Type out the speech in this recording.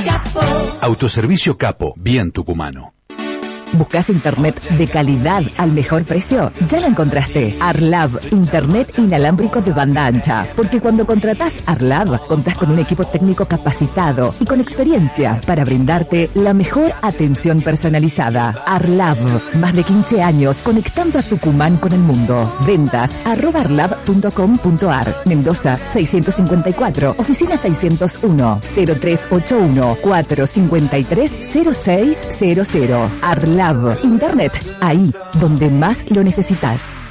Autoservicio Capo, bien tucumano. ¿Buscas internet de calidad al mejor precio? Ya lo encontraste. Arlab, internet inalámbrico de banda ancha. Porque cuando contratás Arlab, contás con un equipo técnico capacitado y con experiencia para brindarte la mejor atención personalizada. Arlab, más de 15 años conectando a Tucumán con el mundo. Ventas @arlab.com.ar. Mendoza 654, oficina 601, 0381 453 0600. Arlab, internet, ahí donde más lo necesitas.